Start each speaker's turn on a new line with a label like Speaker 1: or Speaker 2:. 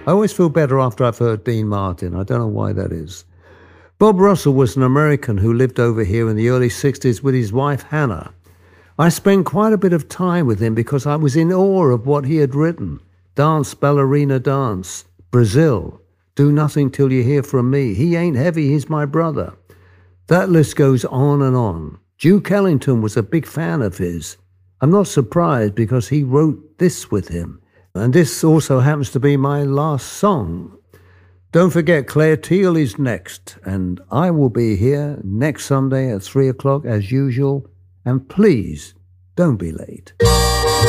Speaker 1: I always feel better after I've heard Dean Martin. I don't know why that is. Bob Russell was an American who lived over here in the early 60s with his wife, Hannah. I spent quite a bit of time with him because I was in awe of what he had written. Dance, Ballerina Dance, Brazil, Do Nothing Till You Hear From Me, He Ain't Heavy, He's My Brother. That list goes on and on. Duke Ellington was a big fan of his. I'm not surprised because he wrote this with him. And this also happens to be my last song. Don't forget, Claire Teal is next, and I will be here next Sunday at 3 o'clock as usual. And please, don't be late.